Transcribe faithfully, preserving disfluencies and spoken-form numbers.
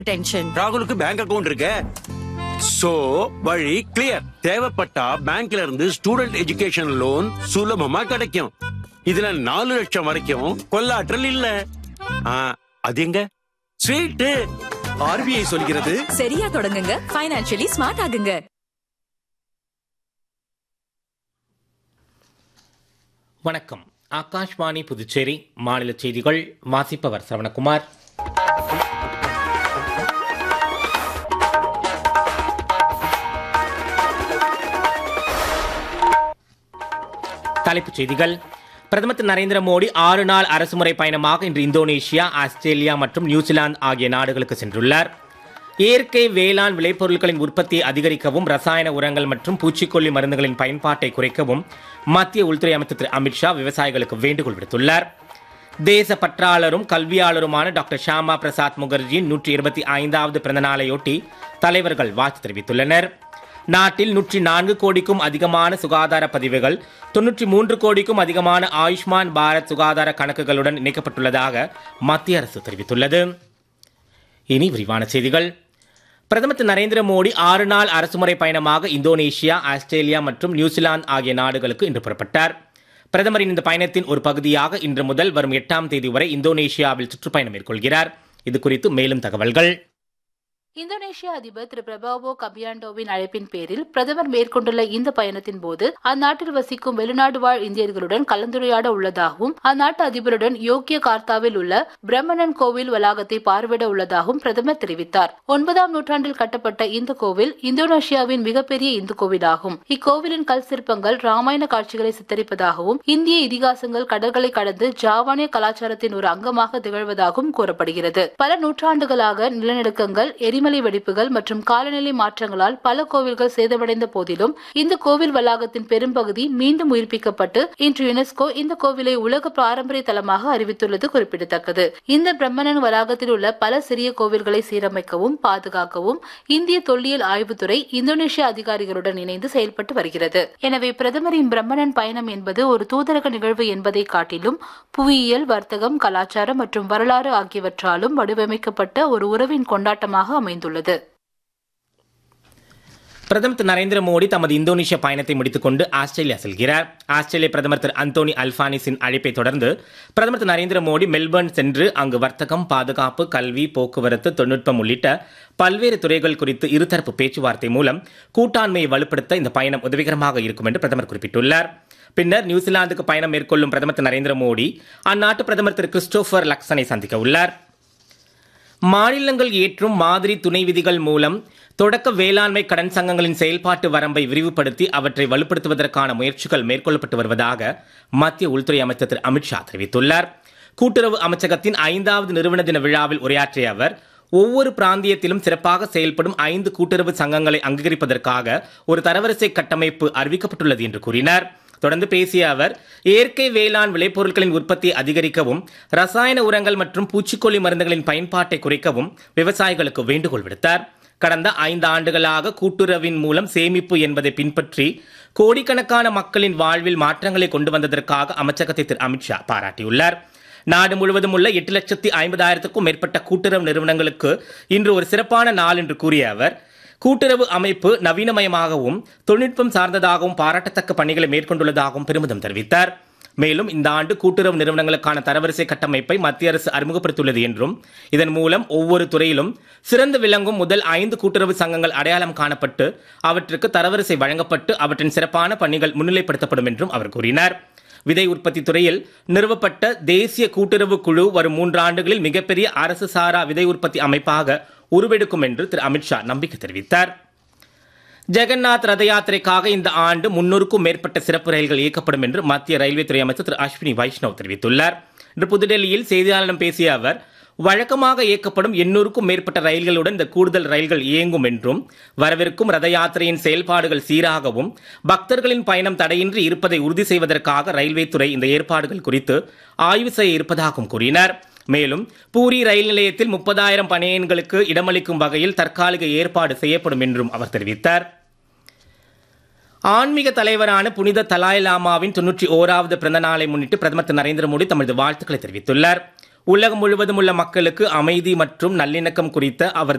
Tension. ராகுலுக்கு bank account இருக்கு. So வழி கிளியர். தேவைப்பட்டா பேங்க்ல இருந்து ஸ்டூடெண்ட் எஜுகேஷன் லோன் சுலபமா கிடைக்கும். இதுல நாலு லட்சம் வரைக்கும் கொள்ளாற்றல் இல்ல. ஆ, அது எங்க ஸ்வீட். ஆர்பிஐ சொல்கிறது சரியா தொடங்குங்க, ஃபைனான்சியலி ஸ்மார்ட் ஆகுங்க. வணக்கம். ஆகாஷ்வாணி புதுச்சேரி மாநில செய்திகள் வாசிப்பவர் சரவணகுமார். தலைப்புச் செய்திகள். பிரதமர் திரு நரேந்திர மோடி ஆறு நாள் அரசுமுறை பயணமாக இன்று இந்தோனேஷியா, ஆஸ்திரேலியா மற்றும் நியூசிலாந்து ஆகிய நாடுகளுக்கு சென்றுள்ளார். இயற்கை வேளாண் விளைபொருட்களின் உற்பத்தியை அதிகரிக்கவும், ரசாயன உரங்கள் மற்றும் பூச்சிக்கொல்லி மருந்துகளின் பயன்பாட்டை குறைக்கவும் மத்திய உள்துறை அமைச்சர் திரு அமித்ஷா விவசாயிகளுக்கு வேண்டுகோள் விடுத்துள்ளார். தேச பற்றாளரும் கல்வியாளருமான டாக்டர் ஷியாமா பிரசாத் முகர்ஜியின் நூற்றி இருபத்தி ஐந்தாவது பிறந்த நாளையொட்டி தலைவர்கள் வாழ்த்து தெரிவித்துள்ளனர். நாட்டில் நூற்றி நான்கு கோடிக்கும் அதிகமான சுகாதார பதிவுகள், தொன்னூற்றி மூன்று கோடிக்கும் அதிகமான ஆயுஷ்மான் பாரத் சுகாதார கணக்குகளுடன் இணைக்கப்பட்டுள்ளதாக மத்திய அரசு தெரிவித்துள்ளது. இனி விரிவான செய்திகள். பிரதமர் திரு நரேந்திர மோடி ஆறு நாள் அரசுமுறை பயணமாக இந்தோனேஷியா, ஆஸ்திரேலியா மற்றும் நியூசிலாந்து ஆகிய நாடுகளுக்கு இன்று புறப்பட்டார். பிரதமரின் இந்த பயணத்தின் ஒரு பகுதியாக இன்று முதல் வரும் எட்டாம் தேதி வரை இந்தோனேஷியாவில் சுற்றுப்பயணம் மேற்கொள்கிறார். இது குறித்து மேலும் தகவல்கள். இந்தோனேஷிய அதிபர் திரு பிரபாவோ கபியாண்டோவின் அழைப்பின் பேரில் பிரதமர் மேற்கொண்டுள்ள இந்த பயணத்தின் போது அந்நாட்டில் வசிக்கும் வெளிநாடு வாழ் இந்தியர்களுடன் கலந்துரையாட உள்ளதாகவும், அந்நாட்டு அதிபருடன் யோக்கிய கார்த்தாவில் உள்ள பிரம்மணன் கோவில் வளாகத்தை பார்வையிட உள்ளதாகவும் பிரதமர் தெரிவித்தார். ஒன்பதாம் நூற்றாண்டில் கட்டப்பட்ட இந்த கோவில் இந்தோனேஷியாவின் மிகப்பெரிய இந்து கோவிலாகும். இக்கோவிலின் கல் சிற்பங்கள் ராமாயண காட்சிகளை சித்தரிப்பதாகவும், இந்திய இதிகாசங்கள் கடல்களை கடந்து ஜாவானிய கலாச்சாரத்தின் ஒரு அங்கமாக திகழ்வதாகவும் கூறப்படுகிறது. பல நூற்றாண்டுகளாக நிலநடுக்கங்கள், எரிமலை வெடிப்புகள் மற்றும் காலநிலை மாற்றங்களால் பல கோவில்கள் சேதமடைந்த போதிலும் இந்த கோவில் வளாகத்தின் பெரும்பகுதி மீண்டும் உயிர்ப்பிக்கப்பட்டு இன்று யுனெஸ்கோ இந்த கோவிலை உலக பாரம்பரிய தலமாக அறிவித்துள்ளது குறிப்பிடத்தக்கது. இந்த பிரம்மணன் வளாகத்தில் உள்ள பல சிறிய கோவில்களை சீரமைக்கவும் பாதுகாக்கவும் இந்திய தொல்லியல் ஆய்வுத்துறை இந்தோனேஷிய அதிகாரிகளுடன் இணைந்து செயல்பட்டு வருகிறது. எனவே பிரதமரின் பிரம்மணன் பயணம் என்பது ஒரு தூதரக நிகழ்வு என்பதை காட்டிலும் புவியியல், வர்த்தகம், கலாச்சாரம் மற்றும் வரலாறு ஆகியவற்றாலும் வடிவமைக்கப்பட்ட ஒரு உறவின் கொண்டாட்டமாக அமைந்துள்ளது. பிரதமர் திரு நரேந்திர மோடி தமது இந்தோனேஷிய பயணத்தை முடித்துக் கொண்டு ஆஸ்திரேலியா செல்கிறார். ஆஸ்திரேலிய பிரதமர் திரு அந்தோனி அல்பானிஸின் அழைப்பை தொடர்ந்து பிரதமர் திரு நரேந்திர மோடி மெல்பர்ன் சென்று அங்கு வர்த்தகம், பாதுகாப்பு, கல்வி, போக்குவரத்து, தொழில்நுட்பம் உள்ளிட்ட பல்வேறு துறைகள் குறித்து இருதரப்பு பேச்சுவார்த்தை மூலம் கூட்டாண்மையை வலுப்படுத்த இந்த பயணம் உதவிகரமாக இருக்கும் என்று பிரதமர் குறிப்பிட்டுள்ளார். பின்னர் நியூசிலாந்துக்கு பயணம் மேற்கொள்ளும் பிரதமர் திரு நரேந்திர மோடி அந்நாட்டு பிரதமர் திரு கிறிஸ்டோபர் லக்சனை சந்திக்க உள்ளார். மாநிலங்கள் ஏற்றும் மாதிரி துணை விதிகள் மூலம் தொடக்க வேளாண்மை கடன் சங்கங்களின் செயல்பாட்டு வரம்பை விரிவுபடுத்தி அவற்றை வலுப்படுத்துவதற்கான முயற்சிகள் மேற்கொள்ளப்பட்டு வருவதாக மத்திய உள்துறை அமைச்சர் திரு அமித்ஷா தெரிவித்துள்ளார். கூட்டுறவு அமைச்சகத்தின் ஐந்தாவது நிறுவன தின விழாவில் உரையாற்றிய அவர், ஒவ்வொரு பிராந்தியத்திலும் சிறப்பாக செயல்படும் ஐந்து கூட்டுறவு சங்கங்களை அங்கீகரிப்பதற்காக ஒரு தரவரிசை கட்டமைப்பு அறிவிக்கப்பட்டுள்ளது என்று கூறினார். தொடர்ந்து பேசிய அவர், இயற்கை வேளாண் விளைபொருட்களின் உற்பத்தியை அதிகரிக்கவும், ரசாயன உரங்கள் மற்றும் பூச்சிக்கொல்லி மருந்துகளின் பயன்பாட்டை குறைக்கவும் விவசாயிகளுக்கு வேண்டுகோள் விடுத்தார். கடந்த ஐந்து ஆண்டுகளாக கூட்டுறவின் மூலம் சேமிப்பு என்பதை பின்பற்றி கோடிக்கணக்கான மக்களின் வாழ்வில் மாற்றங்களை கொண்டு வந்ததற்காக அமைச்சகத்தை திரு அமித்ஷா பாராட்டியுள்ளார். நாடு முழுவதும் உள்ள எட்டு லட்சத்தி ஐம்பதாயிரத்துக்கும் மேற்பட்ட கூட்டுறவு நிறுவனங்களுக்கு இன்று ஒரு சிறப்பான நாள் என்று கூறிய அவர், கூட்டுறவு அமைப்பு நவீனமயமாகவும் தொழில்நுட்பம் சார்ந்ததாகவும் பாராட்டத்தக்க பணிகளை மேற்கொண்டுள்ளதாகவும் பெருமிதம் தெரிவித்தார். மேலும் இந்த ஆண்டு கூட்டுறவு நிறுவனங்களுக்கான தரவரிசை கட்டமைப்பை மத்திய அரசு அறிமுகப்படுத்தியுள்ளது என்றும், இதன் மூலம் ஒவ்வொரு துறையிலும் சிறந்து விளங்கும் முதல் ஐந்து கூட்டுறவு சங்கங்கள் அடையாளம் காணப்பட்டு அவற்றுக்கு தரவரிசை வழங்கப்பட்டு அவற்றின் சிறப்பான பணிகள் முன்னிலைப்படுத்தப்படும் என்றும் அவர் கூறினார். விதை உற்பத்தி துறையில் நிறுவப்பட்ட தேசிய கூட்டுறவு குழு வரும் மூன்று ஆண்டுகளில் மிகப்பெரிய அரசு சாரா விதை உற்பத்தி அமைப்பாக உருவெடுக்கும் என்று திரு அமித்ஷா நம்பிக்கை தெரிவித்தார். ஜெகநாத் ரத யாத்திரைக்காக இந்த ஆண்டு முன்னூறுக்கும் மேற்பட்ட சிறப்பு ரயில்கள் இயக்கப்படும் என்று மத்திய ரயில்வே துறை அமைச்சர் திரு அஸ்வினி வைஷ்ணவ் தெரிவித்துள்ளார். இன்று புதுடெல்லியில் செய்தியாளர்களிடம் பேசிய அவர், வழக்கமாக இயக்கப்படும் எண்ணூறுக்கும் மேற்பட்ட ரயில்களுடன் இந்த கூடுதல் ரயில்கள் இயங்கும் என்றும், வரவிருக்கும் ரத யாத்திரையின் செயல்பாடுகள் சீராகவும் பக்தர்களின் பயணம் தடையின்றி இருப்பதை உறுதி செய்வதற்காக ரயில்வே துறை இந்த ஏற்பாடுகள் குறித்து ஆய்வு செய்ய இருப்பதாகவும் கூறினார். மேலும் பூரி ரயில் நிலையத்தில் முப்பதாயிரம் பணியன்களுக்கு இடமளிக்கும் வகையில் தற்காலிக ஏற்பாடு செய்யப்படும் என்றும் அவர் தெரிவித்தார். ஆன்மீக தலைவரான புனித தலாய் லாமாவின் தொன்னூற்றி ஓராவது பிறந்த நாளை முன்னிட்டு பிரதமர் திரு நரேந்திர மோடி தமது வாழ்த்துக்களை தெரிவித்துள்ளார். உலகம் முழுவதும் உள்ள மக்களுக்கு அமைதி மற்றும் நல்லிணக்கம் குறித்த அவர்